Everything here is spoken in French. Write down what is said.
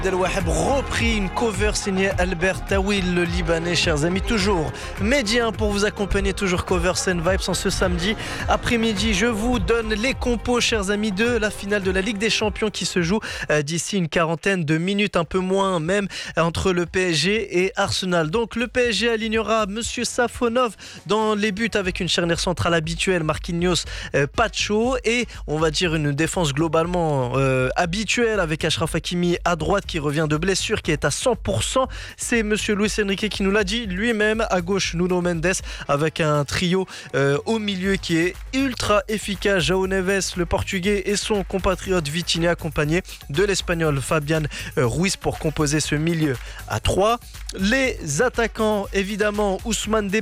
Del Waheb repris une cover signée Albert Tawil, le Libanais, chers amis, toujours médien pour vous accompagner, toujours cover Scène Vibes en ce samedi après-midi. Je vous donne les compos, chers amis, de la finale de la Ligue des Champions qui se joue d'ici une quarantaine de minutes, un peu moins même, entre le PSG et Arsenal. Donc le PSG alignera Monsieur Safonov dans les buts avec une charnière centrale habituelle, Marquinhos, Pacho, et on va dire une défense globalement habituelle avec Achraf Hakimi à droite qui revient de blessure, qui est à 100%. C'est Monsieur Luis Enrique qui nous l'a dit lui-même. À gauche, Nuno Mendes avec un trio au milieu qui est ultra efficace. João Neves, le Portugais, et son compatriote Vitinha, accompagné de l'Espagnol Fabian Ruiz pour composer ce milieu à 3. Les attaquants, évidemment, Ousmane Dembélé